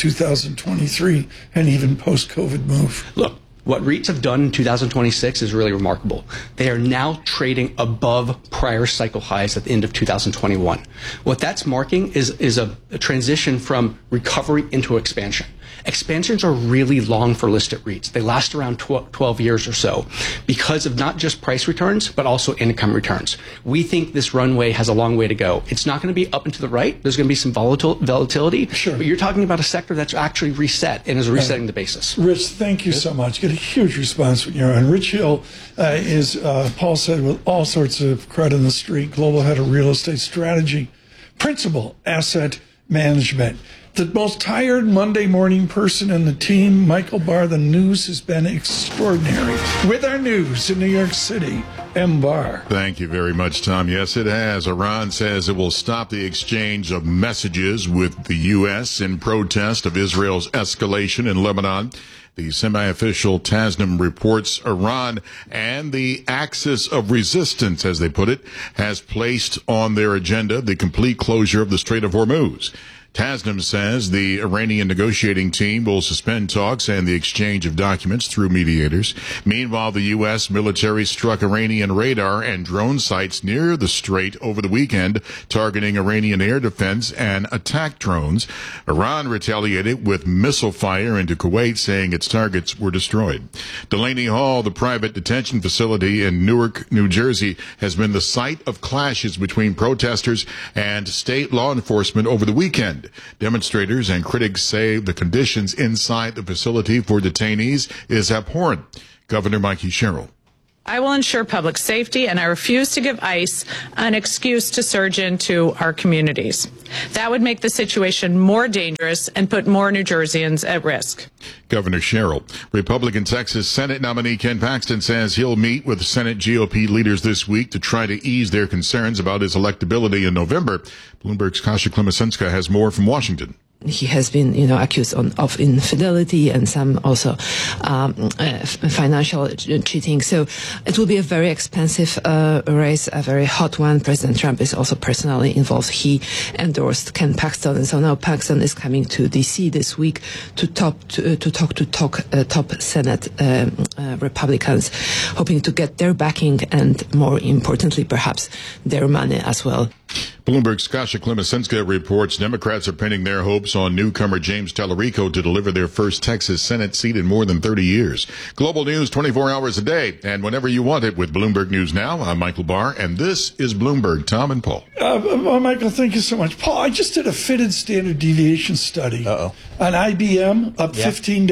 Speaker 3: 2023 and even post-COVID move?
Speaker 7: Look, what REITs have done in 2026 is really remarkable. They are now trading above prior cycle highs at the end of 2021. What that's marking is a transition from recovery into expansion. Expansions are really long for listed REITs. They last around 12 years or so because of not just price returns, but also income returns. We think this runway has a long way to go. It's not going to be up and to the right. There's going to be some volatility. Sure. But you're talking about a sector that's actually reset and is resetting the basis.
Speaker 3: Rich, thank you so much. Get a huge response when you're on. Rich Hill is, Paul said, with all sorts of credit in the street, global head of real estate strategy, principal asset management. The most tired Monday morning person in the team, Michael Barr. The news has been extraordinary. With our news in New York City, M. Barr.
Speaker 6: Thank you very much, Tom. Yes, it has. Iran says it will stop the exchange of messages with the U.S. in protest of Israel's escalation in Lebanon. The semi-official Tasnim reports Iran and the axis of resistance, as they put it, has placed on their agenda the complete closure of the Strait of Hormuz. Tasnim says the Iranian negotiating team will suspend talks and the exchange of documents through mediators. Meanwhile, the U.S. military struck Iranian radar and drone sites near the strait over the weekend, targeting Iranian air defense and attack drones. Iran retaliated with missile fire into Kuwait, saying its targets were destroyed. Delaney Hall, the private detention facility in Newark, New Jersey, has been the site of clashes between protesters and state law enforcement over the weekend. Demonstrators and critics say the conditions inside the facility for detainees is abhorrent. Governor Mikey Sherrill.
Speaker 8: I will ensure public safety, and I refuse to give ICE an excuse to surge into our communities. That would make the situation more dangerous and put more New Jerseyans at risk.
Speaker 6: Governor Sherrill. Republican Texas Senate nominee Ken Paxton says he'll meet with Senate GOP leaders this week to try to ease their concerns about his electability in November. Bloomberg's Kasia Klemesenska has more from Washington.
Speaker 9: He has been, accused of infidelity and some also financial cheating. So it will be a very expensive race, a very hot one. President Trump is also personally involved. He endorsed Ken Paxton, and so now Paxton is coming to D.C. this week to talk to top Senate Republicans, hoping to get their backing and, more importantly, perhaps their money as well.
Speaker 6: Bloomberg's Kasia Klemesenska reports Democrats are pinning their hopes on newcomer James Tallarico to deliver their first Texas Senate seat in more than 30 years. Global news 24 hours a day and whenever you want it with Bloomberg News Now. I'm Michael Barr, and this is Bloomberg. Tom and Paul.
Speaker 3: Michael, thank you so much. Paul, I just did a fitted standard deviation study on IBM, up $15.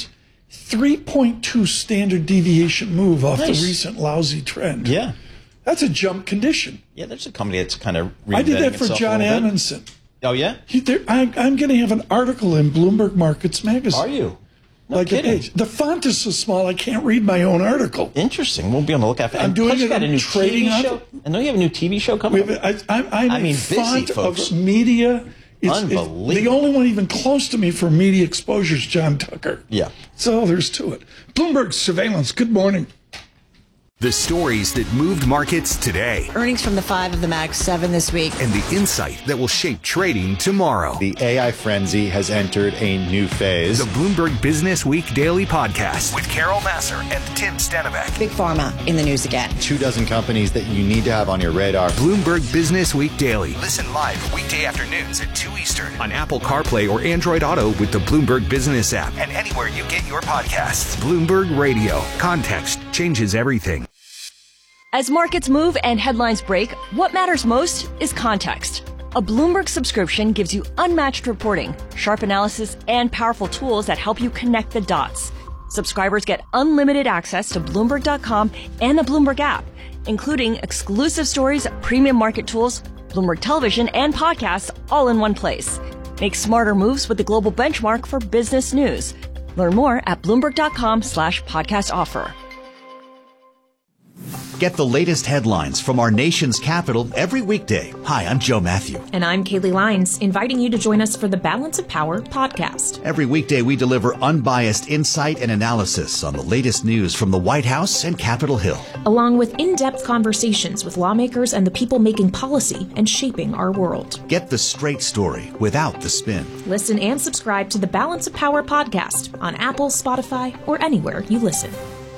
Speaker 3: 3.2 standard deviation move off the recent lousy trend.
Speaker 2: Yeah.
Speaker 3: That's a jump condition.
Speaker 2: Yeah, there's a company that's kind of reinventing
Speaker 3: I did that for
Speaker 2: itself
Speaker 3: John
Speaker 2: a little bit.
Speaker 3: Amundsen.
Speaker 2: Oh, yeah?
Speaker 3: I'm going to have an article in Bloomberg Markets Magazine.
Speaker 2: Are you? No
Speaker 3: like
Speaker 2: kidding.
Speaker 3: a page. The font is so small I can't read my own article.
Speaker 2: Interesting. We'll be on the lookout for it.
Speaker 3: I'm doing it
Speaker 2: got a new
Speaker 3: trading
Speaker 2: TV show. I know you have a new TV show coming up.
Speaker 3: I'm a font of media.
Speaker 2: Unbelievable.
Speaker 3: The only one even close to me for media exposure is John Tucker.
Speaker 2: Yeah.
Speaker 3: That's all there's to it. Bloomberg Surveillance. Good morning.
Speaker 12: The stories that moved markets today.
Speaker 11: Earnings from the 5 of the Mag 7 this week.
Speaker 12: And the insight that will shape trading tomorrow.
Speaker 13: The AI frenzy has entered a new phase.
Speaker 12: The Bloomberg Business Week Daily Podcast with Carol Massar and Tim Stenevec.
Speaker 11: Big Pharma in the news again.
Speaker 13: 24 companies that you need to have on your radar.
Speaker 12: Bloomberg Business Week Daily. Listen live weekday afternoons at 2 Eastern on Apple CarPlay or Android Auto with the Bloomberg Business app and anywhere you get your podcasts. Bloomberg Radio. Context changes everything.
Speaker 14: As markets move and headlines break, what matters most is context. A Bloomberg subscription gives you unmatched reporting, sharp analysis, and powerful tools that help you connect the dots. Subscribers get unlimited access to Bloomberg.com and the Bloomberg app, including exclusive stories, premium market tools, Bloomberg television, and podcasts all in one place. Make smarter moves with the global benchmark for business news. Learn more at Bloomberg.com/podcast offer.
Speaker 15: Get the latest headlines from our nation's capital every weekday. Hi, I'm Joe Matthew.
Speaker 16: And I'm Kaylee Lines, inviting you to join us for the Balance of Power podcast.
Speaker 15: Every weekday, we deliver unbiased insight and analysis on the latest news from the White House and Capitol Hill,
Speaker 16: along with in-depth conversations with lawmakers and the people making policy and shaping our world.
Speaker 15: Get the straight story without the spin.
Speaker 16: Listen and subscribe to the Balance of Power podcast on Apple, Spotify, or anywhere you listen.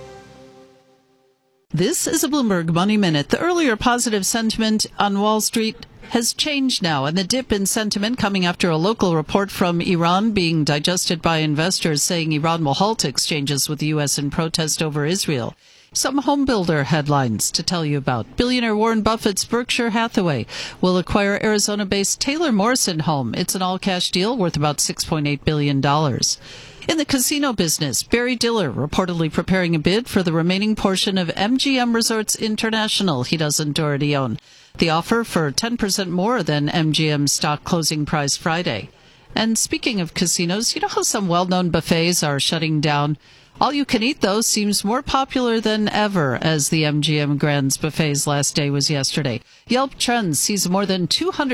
Speaker 28: This is a Bloomberg Money Minute. The earlier positive sentiment on Wall Street has changed now, and the dip in sentiment coming after a local report from Iran being digested by investors saying Iran will halt exchanges with the U.S. in protest over Israel. Some homebuilder headlines to tell you about. Billionaire Warren Buffett's Berkshire Hathaway will acquire Arizona-based Taylor Morrison Home. It's an all-cash deal worth about $6.8 billion. In the casino business, Barry Diller reportedly preparing a bid for the remaining portion of MGM Resorts International he doesn't already own. The offer for 10% more than MGM's stock closing price Friday. And speaking of casinos, you know how some well-known buffets are shutting down? All you can eat, though, seems more popular than ever, as the MGM Grand's buffet's last day was yesterday. Yelp Trends sees more than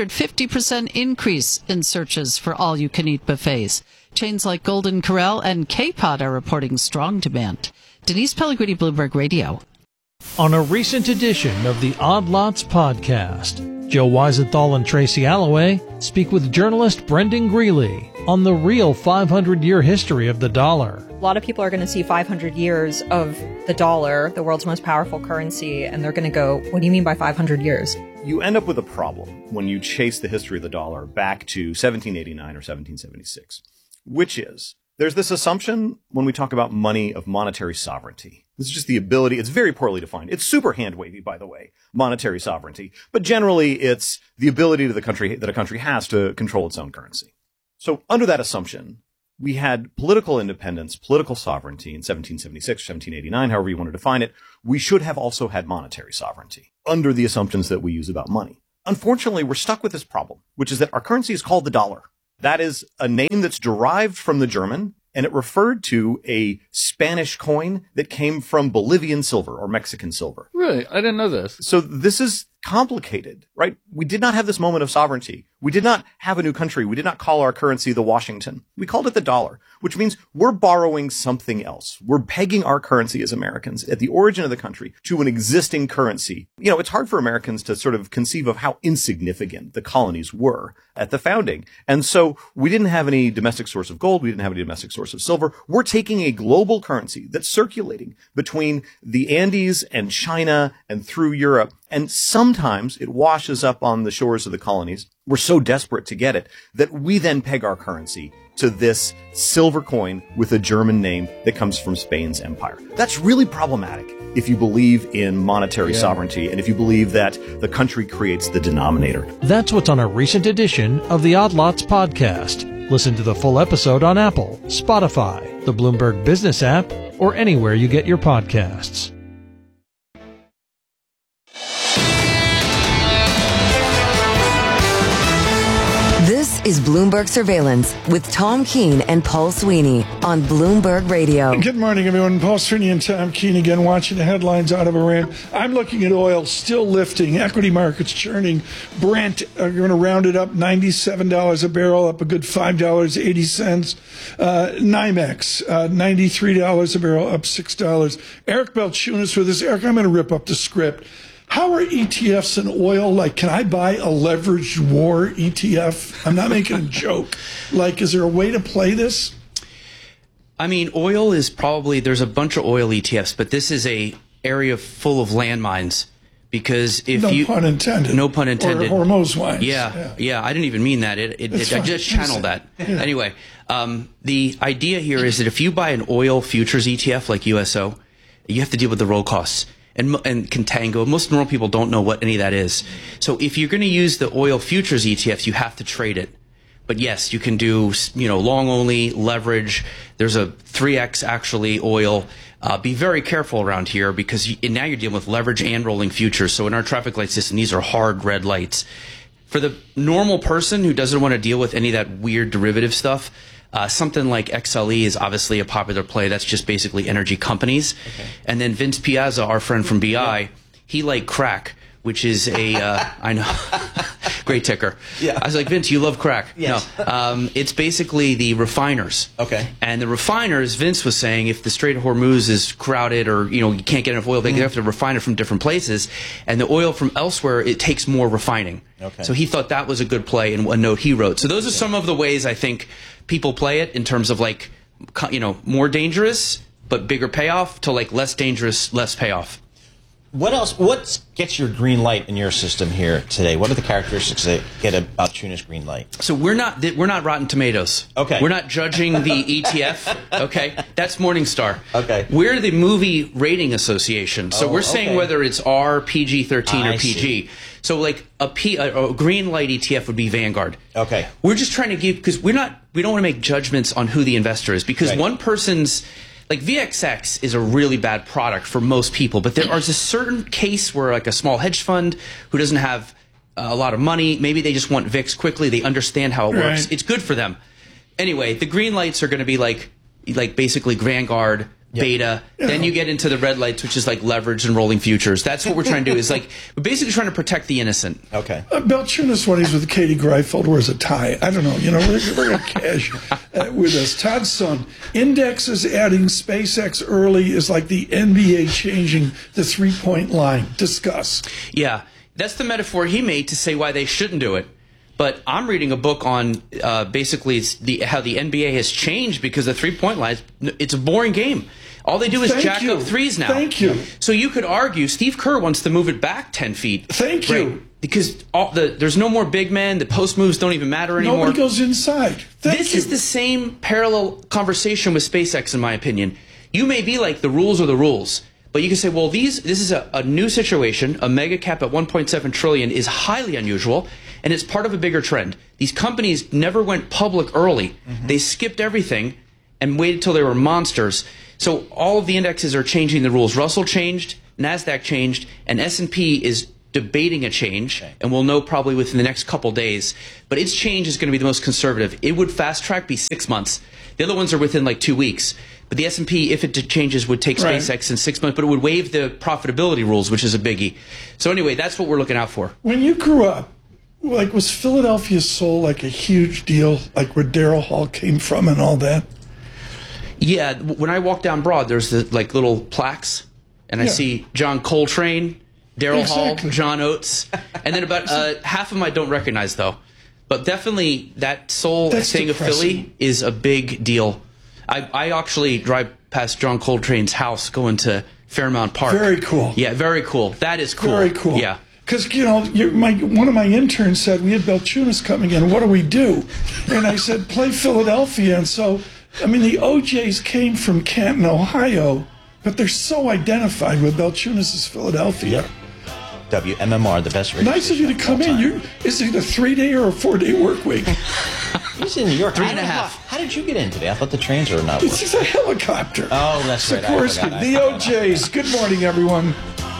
Speaker 28: 250% increase in searches for all you can eat buffets. Chains like Golden Corral and K-Pot are reporting strong demand. Denise Pellegrini, Bloomberg Radio.
Speaker 17: On a recent edition of the Odd Lots podcast, Joe Weisenthal and Tracy Alloway speak with journalist Brendan Greeley on the real 500-year history of the dollar.
Speaker 18: A lot of people are going to see 500 years of the dollar, the world's most powerful currency, and they're going to go, what do you mean by 500 years?
Speaker 19: You end up with a problem when you chase the history of the dollar back to 1789 or 1776, which is there's this assumption when we talk about money of monetary sovereignty. This is just the ability. It's very poorly defined. It's super hand-wavy, by the way, monetary sovereignty. But generally, it's the ability that a country has to control its own currency. So under that assumption, we had political independence, political sovereignty in 1776 or 1789, however you want to define it. We should have also had monetary sovereignty under the assumptions that we use about money. Unfortunately, we're stuck with this problem, which is that our currency is called the dollar. That is a name that's derived from the German, and it referred to a Spanish coin that came from Bolivian silver or Mexican silver.
Speaker 20: Really? I didn't know this.
Speaker 19: So this is complicated, right? We did not have this moment of sovereignty. We did not have a new country. We did not call our currency the Washington. We called it the dollar, which means we're borrowing something else. We're pegging our currency as Americans at the origin of the country to an existing currency. You know, it's hard for Americans to sort of conceive of how insignificant the colonies were at the founding. And so we didn't have any domestic source of gold. We didn't have any domestic source of silver. We're taking a global currency that's circulating between the Andes and China and through Europe. And sometimes it washes up on the shores of the colonies. We're so desperate to get it that we then peg our currency to this silver coin with a German name that comes from Spain's empire. That's really problematic if you believe in monetary sovereignty and if you believe that the country creates the denominator.
Speaker 17: That's what's on a recent edition of the Odd Lots podcast. Listen to the full episode on Apple, Spotify, the Bloomberg Business app, or anywhere you get your podcasts.
Speaker 10: This is Bloomberg Surveillance with Tom Keene and Paul Sweeney on Bloomberg Radio.
Speaker 3: Good morning, everyone. Paul Sweeney and Tom Keene again, watching the headlines out of Iran. I'm looking at oil still lifting, equity markets churning. Brent are going to round it up, $97 a barrel, up a good $5.80. NYMEX, $93 a barrel, up $6. Eric Balchunas with us. Eric, I'm going to rip up the script. How are ETFs in oil? Like, can I buy a leveraged war ETF? I'm not making a joke. Like, is there a way to play this?
Speaker 21: I mean, oil is probably, there's a bunch of oil ETFs, but this is a area full of landmines. Because if
Speaker 3: no pun intended.
Speaker 21: No pun intended.
Speaker 3: Or Hormuz wines.
Speaker 21: Yeah. I didn't even mean that. I just channeled that. Yeah. Anyway, the idea here is that if you buy an oil futures ETF like USO, you have to deal with the roll costs. And contango. Most normal people don't know what any of that is. So if you're going to use the oil futures ETFs, you have to trade it. But yes, you can do, long only, leverage. There's a 3X actually oil. Be very careful around here because now you're dealing with leverage and rolling futures. So in our traffic light system, these are hard red lights. For the normal person who doesn't want to deal with any of that weird derivative stuff, something like XLE is obviously a popular play. That's just basically energy companies. Okay. And then Vince Piazza, our friend from BI, he liked crack, which is I know, great ticker. Yeah. I was like, Vince, you love crack. Yes. No, it's basically the refiners. Okay. And the refiners, Vince was saying, if the Strait of Hormuz is crowded or, you can't get enough oil, they have to refine it from different places. And the oil from elsewhere, it takes more refining. Okay. So he thought that was a good play in a note he wrote. So those are some of the ways I think people play it in terms of more dangerous but bigger payoff to less dangerous, less payoff.
Speaker 2: What else? What gets your green light in your system here today? What are the characteristics that get a Balchunas green light?
Speaker 21: So we're not Rotten Tomatoes. Okay. We're not judging the ETF. Okay. That's Morningstar. Okay. We're the Movie Rating Association. So we're saying whether it's R, PG-13, or PG. See. So a green light ETF would be Vanguard. Okay. We're just trying to give, because we don't want to make judgments on who the investor is, because one person's like VXX is a really bad product for most people, but there is a certain case where like a small hedge fund who doesn't have a lot of money, maybe they just want VIX quickly, they understand how it works.
Speaker 3: Right.
Speaker 21: It's good for them. Anyway, the green lights are going to be like basically Vanguard, Beta. Then you get into the red lights, which is like leverage and rolling futures. That's what we're trying to do. Is like we're basically trying to protect the innocent.
Speaker 2: Okay.
Speaker 3: Belchunas, when he's with Katie Greifeld, wears a tie. I don't know. You know, we're going to cash with us. Todd Son, indexes adding SpaceX early is like the NBA changing the three-point line. Discuss.
Speaker 21: Yeah, that's the metaphor he made to say why they shouldn't do it. But I'm reading a book on basically how the NBA has changed because the three-point line, it's a boring game. All they do is jack up threes now.
Speaker 3: Thank you.
Speaker 21: So you could argue Steve Kerr wants to move it back 10 feet.
Speaker 3: Thank you.
Speaker 21: Because there's no more big men. The post moves don't even matter anymore.
Speaker 3: Nobody goes inside.
Speaker 21: This is the same parallel conversation with SpaceX, in my opinion. You may be like, the rules are the rules. But you can say, well, this is a new situation. A mega cap at $1.7 trillion is highly unusual, and it's part of a bigger trend. These companies never went public early. They skipped everything and waited till they were monsters. So all of the indexes are changing the rules. Russell changed, NASDAQ changed, and S&P is debating a change, and we'll know probably within the next couple days. But its change is going to be the most conservative. It would fast track be 6 months. The other ones are within like 2 weeks. But the S&P, if it changes, would take SpaceX in 6 months, but it would waive the profitability rules, which is a biggie. So anyway, that's what we're looking out for.
Speaker 3: When you grew up, like, was Philadelphia Soul like a huge deal, like where Daryl Hall came from and all that?
Speaker 21: Yeah, when I walk down Broad, there's the like little plaques, and I see John Coltrane, Daryl Hall, John Oates, and then about half of them I don't recognize though. But definitely that soul thing of Philly is a big deal. I actually drive past John Coltrane's house going to Fairmount Park.
Speaker 3: Very cool.
Speaker 21: Yeah, very cool. That is cool.
Speaker 3: Very cool.
Speaker 21: Yeah.
Speaker 3: Because, you know, one of my interns said, we had Belchunas coming in, what do we do? And I said, play Philadelphia. And so, I mean, the OJs came from Canton, Ohio, but they're so identified with Belchunas' Philadelphia.
Speaker 2: Yep. WMMR, the best radio.
Speaker 3: Nice of you to come in. Is it a 3-day or a 4-day work week?
Speaker 2: He's in New York.
Speaker 21: 3.5.
Speaker 2: How did you get in today? I thought the trains were not working.
Speaker 3: It's a helicopter.
Speaker 2: Oh, that's right.
Speaker 3: Sikorsky, the OJs. Good morning, everyone.